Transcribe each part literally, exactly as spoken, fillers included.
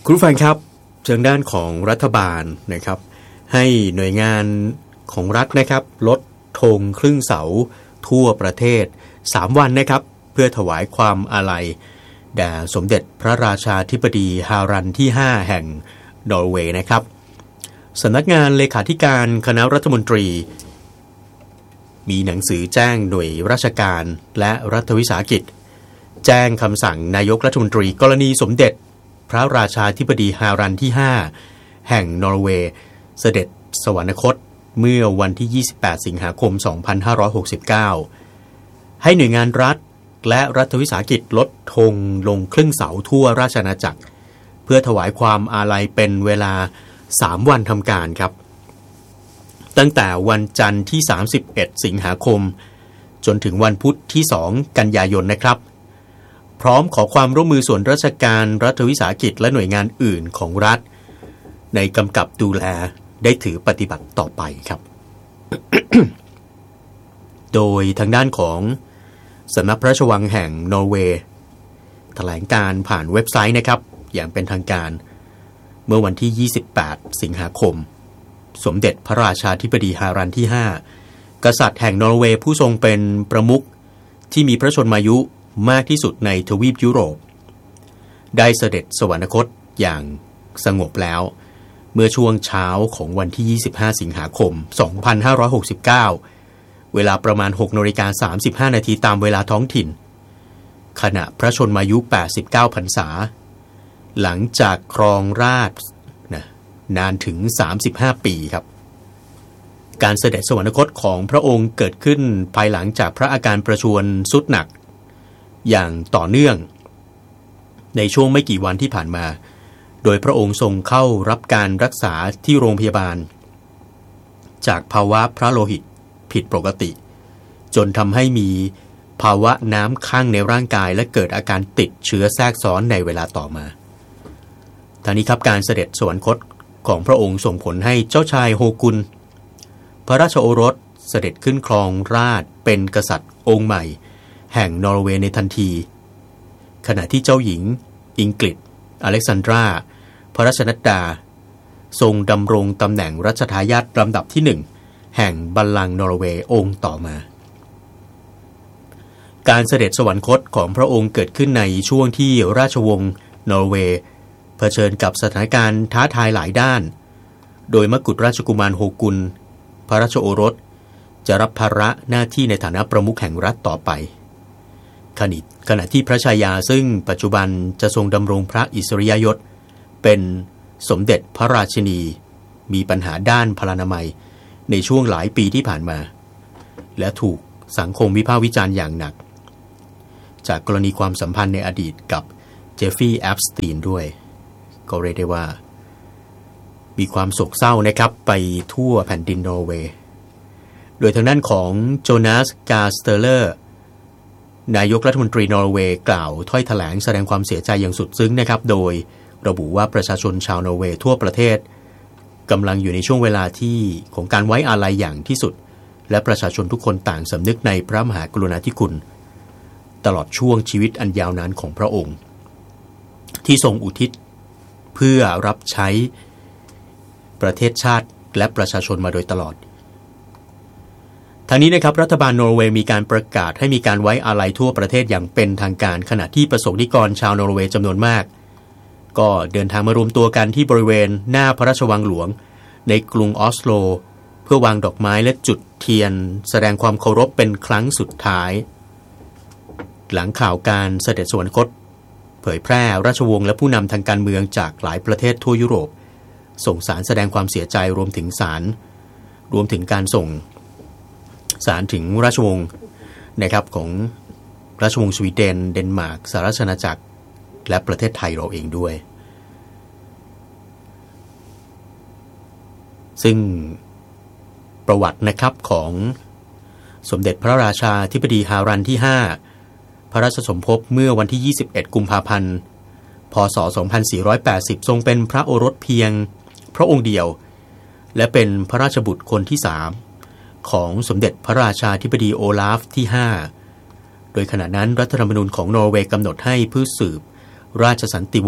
คุณผู้ฟังครับทางด้านของรัฐบาลนะครับให้หน่วยงานของรัฐนะครับลดธงครึ่งเสาทั่วประเทศสามวันนะครับเพื่อถวายความอาลัยแด่สมเด็จพระราชาธิบดีฮารันที่ห้าแห่งนอร์เวย์นะครับสำนักงานเลขาธิการคณะรัฐมนตรีมีหนังสือแจ้งหน่วยราชการและรัฐวิสาหกิจแจ้งคำสั่งนายกรัฐมนตรีกรณีสมเด็จพระราชาธิบดีฮารันที่ห้าแห่งนอร์เวย์เสด็จสวรรคตเมื่อวันที่ยี่สิบแปดสิงหาคมสองพันห้าร้อยหกสิบเก้าให้หน่วยงานรัฐและรัฐวิสาหกิจลดธงลงครึ่งเสาทั่วราชอาณาจักรเพื่อถวายความอาลัยเป็นเวลาสามวันทำการครับตั้งแต่วันจันทร์ที่สามสิบเอ็ดสิงหาคมจนถึงวันพุธที่สองกันยายนนะครับพร้อมขอความร่วมมือส่วนราชการรัฐวิสาหกิจและหน่วยงานอื่นของรัฐในกำกับดูแลได้ถือปฏิบัติต่อไปครับ โดยทางด้านของสำนักพระราชวังแห่งนอร์เวย์แถลงการผ่านเว็บไซต์นะครับอย่างเป็นทางการเมื่อวันที่ยี่สิบแปดสิงหาคมสมเด็จพระราชาธิบดีฮารันที่ห้ากษัตริย์แห่งนอร์เวย์ผู้ทรงเป็นประมุขที่มีพระชนมายุมากที่สุดในทวีปยุโรปได้เสด็จสวรรคตอย่างสงบแล้วเมื่อช่วงเช้าของวันที่ยี่สิบห้าสิงหาคมสองพันห้าร้อยหกสิบเก้าเวลาประมาณ หกนาฬิกาสามสิบห้านาทีตามเวลาท้องถิ่นขณะพระชนมายุแปดสิบเก้าพรรษาหลังจากครองราชย์นะนานถึงสามสิบห้าปีครับการเสด็จสวรรคตของพระองค์เกิดขึ้นภายหลังจากพระอาการประชวรทรุดหนักอย่างต่อเนื่องในช่วงไม่กี่วันที่ผ่านมาโดยพระองค์ทรงเข้ารับการรักษาที่โรงพยาบาลจากภาวะพระโลหิตผิดปกติจนทำให้มีภาวะน้ำข้างในร่างกายและเกิดอาการติดเชื้อแทรกซ้อนในเวลาต่อมาทั้งนี้ครับการเสด็จสวรรคตของพระองค์ส่งผลให้เจ้าชายโฮกุนพระราชโอรสเสด็จขึ้นครองราชย์เป็นกษัตริย์องค์ใหม่แห่งนอร์เวย์ในทันทีขณะที่เจ้าหญิงอิงกฤษอเล็กซานดราพระราชนัดดาทรงดำรงตำแหน่งรัชทายาทลำดับที่หนึ่งแห่งบัลลังก์นอร์เวย์องค์ต่อมาการเสด็จสวรรคตของพระองค์เกิดขึ้นในช่วงที่ราชวงศ์นอร์เวย์เผชิญกับสถานการณ์ท้าทายหลายด้านโดยมกุฎราชกุมารโฮกุนพระราชโอรสจะรับภาระหน้าที่ในฐานะประมุขแห่งรัฐต่อไปขณะที่พระชายาซึ่งปัจจุบันจะทรงดำรงพระอิสริยยศเป็นสมเด็จพระราชินีมีปัญหาด้านพลานามัยในช่วงหลายปีที่ผ่านมาและถูกสังคมวิพากษ์วิจารณ์อย่างหนักจากกรณีความสัมพันธ์ในอดีตกับเจฟฟี่แอปสตีนด้วยก็เรียกได้ว่ามีความโศกเศร้านะครับไปทั่วแผ่นดินนอร์เวย์โดยทางด้านของโจนาส กาสเตอร์เลอร์นายกรัฐมนตรีนอร์เวย์กล่าวถ้อยแถลงแสดงความเสียใจอย่างสุดซึ้งนะครับโดยระบุว่าประชาชนชาวนอร์เวย์ทั่วประเทศกำลังอยู่ในช่วงเวลาที่ของการไว้อาลัยอย่างที่สุดและประชาชนทุกคนต่างสำนึกในพระมหากรุณาธิคุณตลอดช่วงชีวิตอันยาวนานของพระองค์ที่ทรงอุทิศเพื่อรับใช้ประเทศชาติและประชาชนมาโดยตลอดทางนี้นะครับรัฐบาลนอร์เวย์มีการประกาศให้มีการไว้อาลัยทั่วประเทศอย่างเป็นทางการขณะที่ประสงค์นิกรชาวนอร์เวย์จำนวนมากก็เดินทางมารวมตัวกันที่บริเวณหน้าพระราชวังหลวงในกรุงออสโลเพื่อวางดอกไม้และจุดเทียนแสดงความเคารพเป็นครั้งสุดท้ายหลังข่าวการเสด็จสวรรคตเผยแพร่ราชวงศ์และผู้นำทางการเมืองจากหลายประเทศทั่วยุโรปส่งสารแสดงความเสียใจรวมถึงสารรวมถึงการส่งสารถึงราชวงศ์นะครับของราชวงศ์สวีเดนเดนมาร์กสหราชอาณาจักรและประเทศไทยเราเองด้วยซึ่งประวัตินะครับของสมเด็จพระราชาธิบดีฮารันที่ห้าพระราชสมภพเมื่อวันที่ยี่สิบเอ็ดกุมภาพันธ์พ.ศ. สองพันสี่ร้อยแปดสิบทรงเป็นพระโอรสเพียงพระองค์เดียวและเป็นพระราชบุตรคนที่สามของสมเด็จพระราชาธิบดีโอลาฟที่ห้าโดยขณะนั้นรัฐธรรมนูญของนอร์เวย์กำหนดให้ผู้สืบราชสันติวงศ์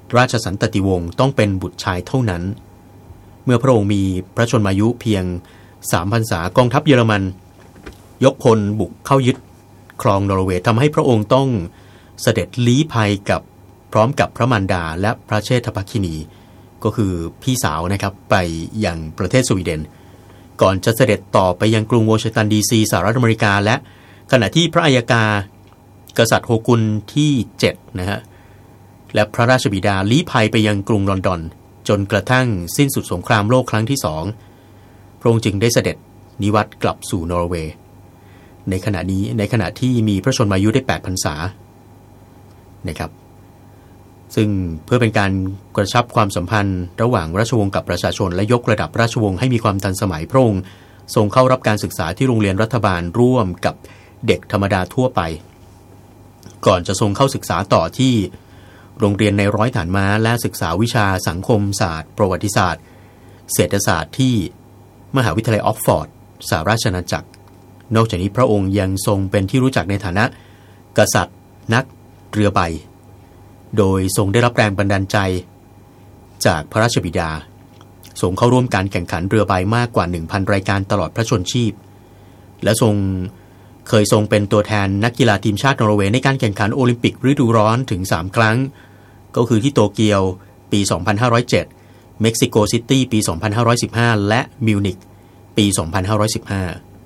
ราชสันตติวงศ์ต้องเป็นบุตรชายเท่านั้นเมื่อพระองค์มีพระชนมายุเพียงสามพรรษากองทัพเยอรมันยกพลบุกเข้ายึดครองนอร์เวย์ทำให้พระองค์ต้องเสด็จลี้ภัยกับพร้อมกับพระมารดาและพระเชษฐภคินีก็คือพี่สาวนะครับไปยังประเทศสวีเดนก่อนจะเสด็จต่อไปยังกรุงวอชิงตันดีซีสหรัฐอเมริกาและขณะที่พระอัยการกษัตริย์โฮกุนที่เจ็ดนะฮะและพระราชบิดาลี้ภัยไปยังกรุงลอนดอนจนกระทั่งสิ้นสุดสงครามโลกครั้งที่สองพระองค์จึงได้เสด็จนิวัตกลับสู่นอร์เวย์ในขณะนี้ในขณะที่มีพระชนมายุได้แปดพรรษานะครับซึ่งเพื่อเป็นการกระชับความสัมพันธ์ระหว่างราชวงศ์กับประชาชนและยกระดับราชวงศ์ให้มีความทันสมัยพระองค์ทรงเข้ารับการศึกษาที่โรงเรียนรัฐบาลร่วมกับเด็กธรรมดาทั่วไปก่อนจะทรงเข้าศึกษาต่อที่โรงเรียนในร้อยฐานม้าและศึกษาวิชาสังคมศาสตร์ประวัติศาสตร์เศรษฐศาสตร์ที่มหาวิทยาลัยออกฟอร์ดสหราชอาณาจักรนอกจากนี้พระองค์ยังทรงเป็นที่รู้จักในฐานะกษัตริย์นักเรือใบโดยทรงได้รับแรงบันดาลใจจากพระราชบิดาทรงเข้าร่วมการแข่งขันเรือใบมากกว่า หนึ่งพัน รายการตลอดพระชนชีพและทรงเคยทรงเป็นตัวแทนนักกีฬาทีมชาตินอร์เวย์ในการแข่งขันโอลิมปิกฤดูร้อนถึงสามครั้งก็คือที่โตเกียวปี สองพันห้าร้อยเจ็ด เม็กซิโกซิตี้ปี สองพันห้าร้อยสิบห้า และมิวนิกปี สองพันห้าร้อยสิบห้า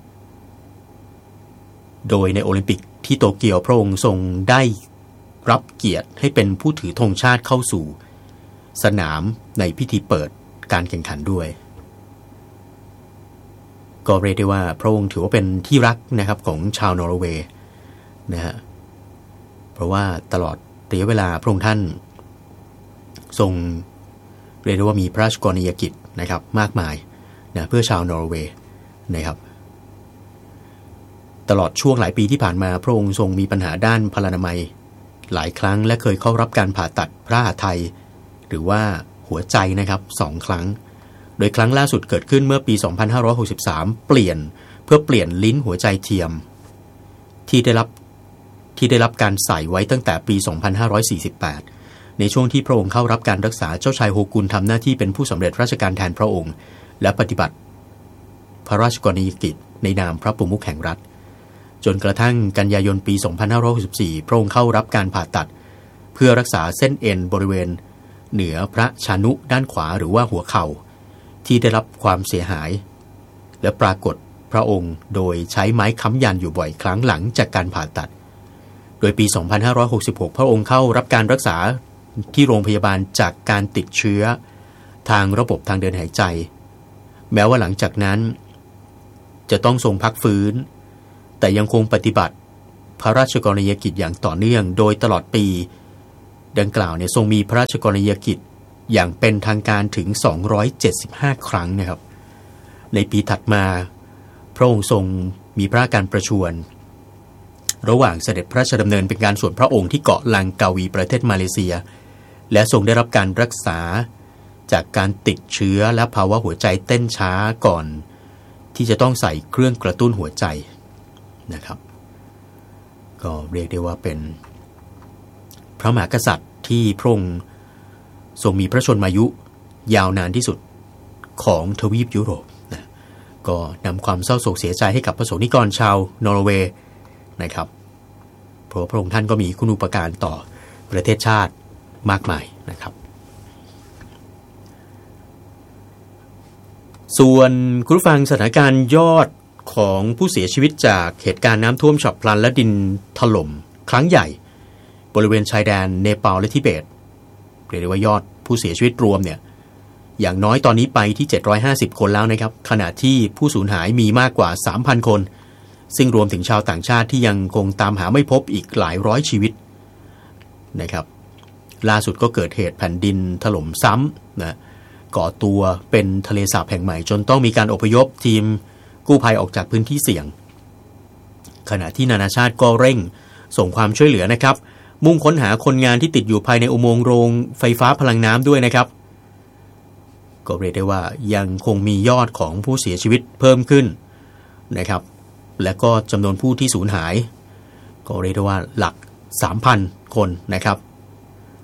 โดยในโอลิมปิกที่โตเกียวพระองค์ทรงได้รับเกียรติให้เป็นผู้ถือธงชาติเข้าสู่สนามในพิธีเปิดการแข่งขันด้วยก็เรียกได้ว่าพระองค์ถือว่าเป็นที่รักนะครับของชาวนอร์เวย์นะฮะเพราะว่าตลอดระยะเวลาพระองค์ท่านทรงเรียกได้ว่ามีพระราชกรณียกิจนะครับมากมายนะเพื่อชาวนอร์เวย์นะครับตลอดช่วงหลายปีที่ผ่านมาพระองค์ทรงมีปัญหาด้านพลานามัยหลายครั้งและเคยเข้ารับการผ่าตัดพระหัตถ์ไทยหรือว่าหัวใจนะครับสองครั้งโดยครั้งล่าสุดเกิดขึ้นเมื่อปี สองพันห้าร้อยหกสิบสาม เปลี่ยนเพื่อเปลี่ยนลิ้นหัวใจเทียมที่ได้รับที่ได้รับการใส่ไว้ตั้งแต่ปี สองพันห้าร้อยสี่สิบแปด ในช่วงที่พระองค์เข้ารับการรักษาเจ้าชายโฮกุนทำหน้าที่เป็นผู้สำเร็จราชการแทนพระองค์และปฏิบัติพระราชกรณียกิจในนามพระประมุขแห่งรัฐจนกระทั่งกันยายนปี สองพันห้าร้อยหกสิบสี่ พระองค์เข้ารับการผ่าตัดเพื่อรักษาเส้นเอ็นบริเวณเหนือพระชานุด้านขวาหรือว่าหัวเข่าที่ได้รับความเสียหายและปรากฏพระองค์โดยใช้ไม้ค้ำยันอยู่บ่อยครั้งหลังจากการผ่าตัดโดยปี สองพันห้าร้อยหกสิบหก พระองค์เข้ารับการรักษาที่โรงพยาบาลจากการติดเชื้อทางระบบทางเดินหายใจแม้ว่าหลังจากนั้นจะต้องทรงพักฟื้นแต่ยังคงปฏิบัติพระราชกรณียกิจอย่างต่อเนื่องโดยตลอดปีดังกล่าวเนี่ยทรงมีพระราชกรณียกิจอย่างเป็นทางการถึงสองร้อยเจ็ดสิบห้าครั้งนะครับในปีถัดมาพระองค์ทรงมีพระการประชวรระหว่างเสด็จพระราชดำเนินเป็นการส่วนพระองค์ที่เกาะลังกาวีประเทศมาเลเซียและทรงได้รับการรักษาจากการติดเชื้อและภาวะหัวใจเต้นช้าก่อนที่จะต้องใส่เครื่องกระตุ้นหัวใจนะครับก็เรียกได้ว่าเป็นพระมหากษัตริย์ที่พระองค์ทรงมีพระชนมายุยาวนานที่สุดของทวีปยุโรปนะก็นำความเศร้าโศกเสียใจให้กับประสบนิกรชาวนอร์เวย์นะครับเพราะพระองค์ท่านก็มีคุณูปการต่อประเทศชาติมากมายนะครับส่วนคุณผู้ฟังสถานการณ์ยอดของผู้เสียชีวิตจากเหตุการณ์น้ำท่วมฉับพลันและดินถล่มครั้งใหญ่บริเวณชายแดนเนปาลและทิเบตเรียกได้ว่ายอดผู้เสียชีวิตรวมเนี่ยอย่างน้อยตอนนี้ไปที่เจ็ดร้อยห้าสิบคนแล้วนะครับขณะที่ผู้สูญหายมีมากกว่า สามพัน คนซึ่งรวมถึงชาวต่างชาติที่ยังคงตามหาไม่พบอีกหลายร้อยชีวิตนะครับล่าสุดก็เกิดเหตุแผ่นดินถล่มซ้ำนะก่อตัวเป็นทะเลสาบแห่งใหม่จนต้องมีการอพยพทีมกู้ภัยออกจากพื้นที่เสี่ยงขณะที่นานาชาติก็เร่งส่งความช่วยเหลือนะครับมุ่งค้นหาคนงานที่ติดอยู่ภายในอุโมงค์โรงไฟฟ้าพลังน้ำด้วยนะครับก็เรียกได้ว่ายังคงมียอดของผู้เสียชีวิตเพิ่มขึ้นนะครับและก็จำนวนผู้ที่สูญหายก็เรียกได้ว่าหลัก สามพัน คนนะครับ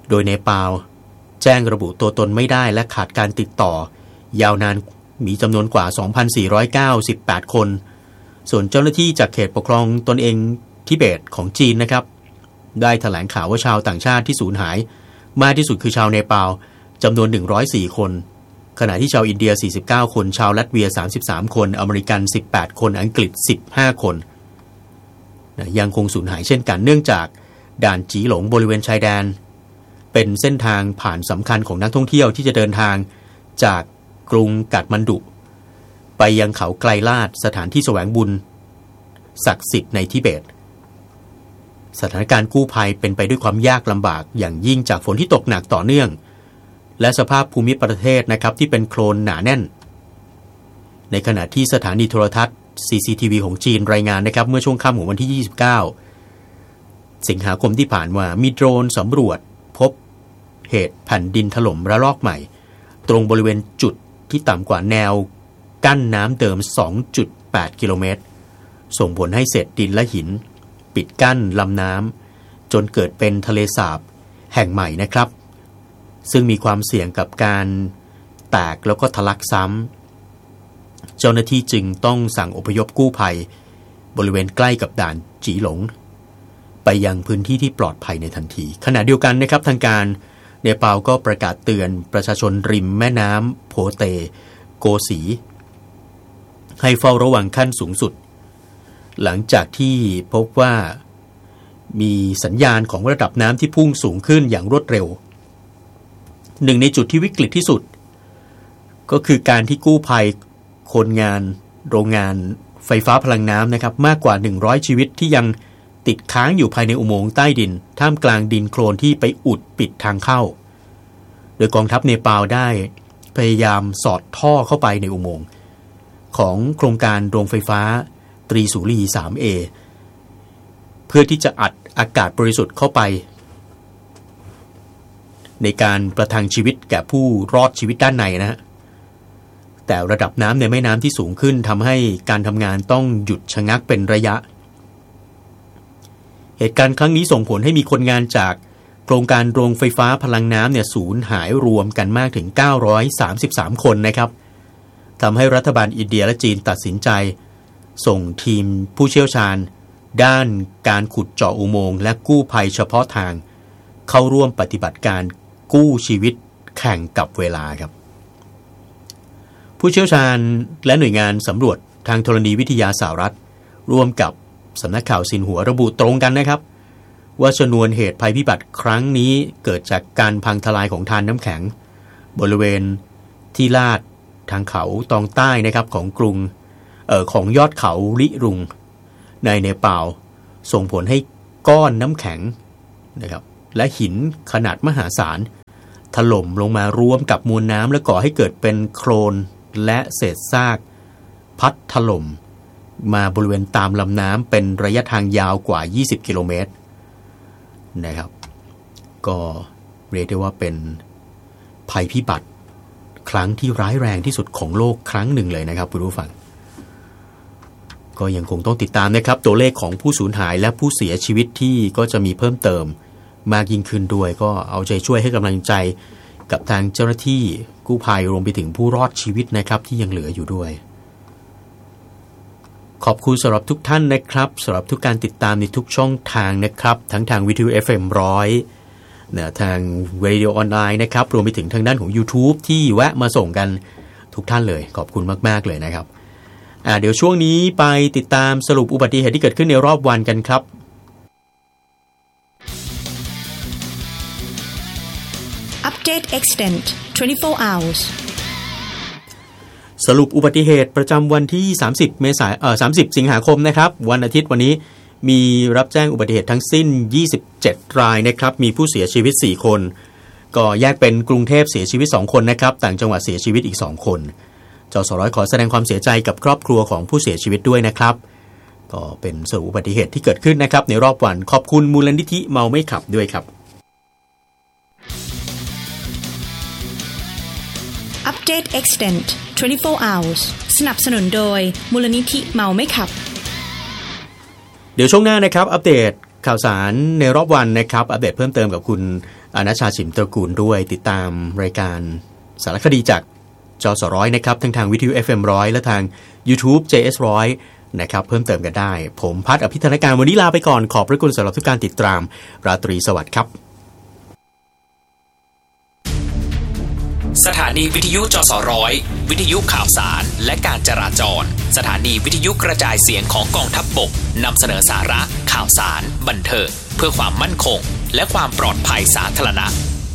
โดยเนปาลแจ้งระบุตัวตนไม่ได้และขาดการติดต่อยาวนานมีจำนวนกว่า สองพันสี่ร้อยเก้าสิบแปด คนส่วนเจ้าหน้าที่จากเขตปกครองตนเองทิเบตของจีนนะครับได้แถลงข่าวว่าชาวต่างชาติที่สูญหายมากที่สุดคือชาวเนปาลจำนวนหนึ่งร้อยสี่คนขณะที่ชาวอินเดียสี่สิบเก้าคนชาวลัตเวียสามสิบสามคนอเมริกันสิบแปดคนอังกฤษสิบห้าคนยังคงสูญหายเช่นกันเนื่องจากด่านจีหลงบริเวณชายแดนเป็นเส้นทางผ่านสำคัญของนักท่องเที่ยวที่จะเดินทางจากกรุงกัฐมันดุไปยังเขาไกลลาดสถานที่แสวงบุญศักดิ์สิทธิ์ในทิเบตสถานการณ์กู้ภัยเป็นไปด้วยความยากลำบากอย่างยิ่งจากฝนที่ตกหนักต่อเนื่องและสภาพภูมิประเทศนะครับที่เป็นโคลนหนาแน่นในขณะที่สถานีโทรทัศน์ ซี ซี ที วี ของจีนรายงานนะครับเมื่อช่วงค่ำของวันที่ยี่สิบเก้าสิงหาคมที่ผ่านมามีโดรนสำรวจพบเหตุแผ่นดินถล่มระลอกใหม่ตรงบริเวณจุดที่ต่ำกว่าแนวกั้นน้ำเดิม สองจุดแปด กิโลเมตรส่งผลให้เศษดินและหินปิดกั้นลำน้ำจนเกิดเป็นทะเลสาบแห่งใหม่นะครับซึ่งมีความเสี่ยงกับการแตกแล้วก็ทะลักซ้ำเจ้าหน้าที่จึงต้องสั่งอพยพกู้ภัยบริเวณใกล้กับด่านจีหลงไปยังพื้นที่ที่ปลอดภัยในทันทีขณะเดียวกันนะครับทางการเนปาลก็ประกาศเตือนประชาชนริมแม่น้ำโพเตโกสีให้เฝ้าระวังขั้นสูงสุดหลังจากที่พบว่ามีสัญญาณของระดับน้ำที่พุ่งสูงขึ้นอย่างรวดเร็วหนึ่งในจุดที่วิกฤตที่สุดก็คือการที่กู้ภัยคนงานโรงงานไฟฟ้าพลังน้ำนะครับมากกว่าหนึ่งร้อยชีวิตที่ยังติดค้างอยู่ภายในอุโมงค์ใต้ดินท่ามกลางดินโคลนที่ไปอุดปิดทางเข้าโดยกองทัพเนปาลได้พยายามสอดท่อเข้าไปในอุโมงค์ของโครงการโรงไฟฟ้าตรีสุรี ทรี เอ เพื่อที่จะอัดอากาศบริสุทธิ์เข้าไปในการประทังชีวิตแก่ผู้รอดชีวิตด้านในนะฮะแต่ระดับน้ำในแม่น้ำที่สูงขึ้นทำให้การทำงานต้องหยุดชะงักเป็นระยะเหตุการณ์ครั้งนี้ส่งผลให้มีคนงานจากโครงการโรงไฟฟ้าพลังน้ำเนี่ยสูญหายรวมกันมากถึงเก้าร้อยสามสิบสามคนนะครับทำให้รัฐบาลอินเดียและจีนตัดสินใจส่งทีมผู้เชี่ยวชาญด้านการขุดเจาะอุโมงค์และกู้ภัยเฉพาะทางเข้าร่วมปฏิบัติการกู้ชีวิตแข่งกับเวลาครับผู้เชี่ยวชาญและหน่วยงานสำรวจทางธรณีวิทยาสหรัฐร่วมกับสำนักข่าวซินหัวระบุตรงกันนะครับว่าชนวนเหตุภัยพิบัติครั้งนี้เกิดจากการพังทลายของธารน้ำแข็งบริเวณที่ลาดทางเขาตอนใต้นะครับของกรุงเอ่อของยอดเขาลิรุงในเนปาลส่งผลให้ก้อนน้ำแข็งนะครับและหินขนาดมหาศาลถล่มลงมารวมกับมวลน้ำและก่อให้เกิดเป็นโคลนและเศษซากพัดถล่มมาบริเวณตามลำน้ำเป็นระยะทางยาวกว่ายี่สิบกิโลเมตรนะครับก็เรียกได้ว่าเป็นภัยพิบัติครั้งที่ร้ายแรงที่สุดของโลกครั้งหนึ่งเลยนะครับคุณผู้ฟังก็ยังคงต้องติดตามนะครับตัวเลขของผู้สูญหายและผู้เสียชีวิตที่ก็จะมีเพิ่มเติมมากยิ่งขึ้นด้วยก็เอาใจช่วยให้กำลังใจกับทางเจ้าหน้าที่กู้ภัยรวมไปถึงผู้รอดชีวิตนะครับที่ยังเหลืออยู่ด้วยขอบคุณสำหรับทุกท่านนะครับสำหรับทุกการติดตามในทุกช่องทางนะครับทั้งทางวิทยุ เอฟ เอ็ม หนึ่งร้อยนะทางวิดีโอออนไลน์นะครับรวมไปถึงทางด้านของ YouTube ที่แวะมาส่งกันทุกท่านเลยขอบคุณมากๆเลยนะครับอ่าเดี๋ยวช่วงนี้ไปติดตามสรุปอุบัติเหตุที่เกิดขึ้นในรอบวันกันครับ Update Extend ยี่สิบสี่ hours สรุปอุบัติเหตุประจำวันที่สามสิบเมษายนเอ่อสามสิบสิงหาคมนะครับวันอาทิตย์วันนี้มีรับแจ้งอุบัติเหตุทั้งสิ้นยี่สิบเจ็ดรายนะครับมีผู้เสียชีวิตสี่คนก็แยกเป็นกรุงเทพเสียชีวิตสองคนนะครับต่างจังหวัดเสียชีวิตอีกสองคนจสร้อยขอแสดงความเสียใจกับครอบครัวของผู้เสียชีวิตด้วยนะครับก็เป็นสรุปอุบัติเหตุที่เกิดขึ้นนะครับในรอบวันขอบคุณมูลนิธิเมาไม่ขับด้วยครับ Update Extend ยี่สิบสี่ hours สนับสนุนโดยมูลนิธิเมาไม่ขับเดี๋ยวช่วงหน้านะครับอัปเดตข่าวสารในรอบวันนะครับอัปเดตเพิ่มเติมกับคุณอาณาชาฉิมตระกูลด้วยติดตามรายการสารคดีจากจสร้อยนะครับทั้งทางวิทยุ เอฟ เอ็ม หนึ่งร้อยและทาง YouTube เจ เอส หนึ่งร้อยนะครับเพิ่มเติมกันได้ผมพัฒน์อภิธนการวันนี้ลาไปก่อนขอบพระคุณสำหรับทุกการติดตามราตรีสวัสดิ์ครับสถานีวิทยุจสร้อยวิทยุข่าวสารและการจราจรสถานีวิทยุกระจายเสียงของกองทัพบกนำเสนอสาระข่าวสารบันเทิงเพื่อความมั่นคงและความปลอดภัยสาธารณะ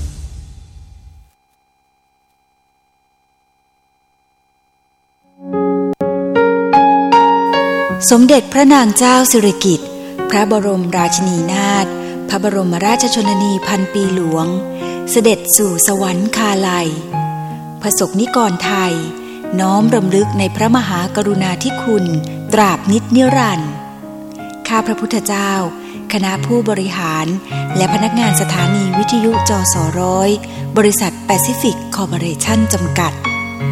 สมเด็จพระนางเจ้าสิริกิติ์พระบรมราชินีนาถพระบรมราชชนนีพันปีหลวงเสด็จสู่สวรรคาลัยประสบนิกรไทยน้อมรำลึกในพระมหากรุณาธิคุณตราบนิจนิรันดร์ข้าพระพุทธเจ้าคณะผู้บริหารและพนักงานสถานีวิทยุจสร้อยบริษัทแปซิฟิกคอร์ปอเรชั่นจำกัด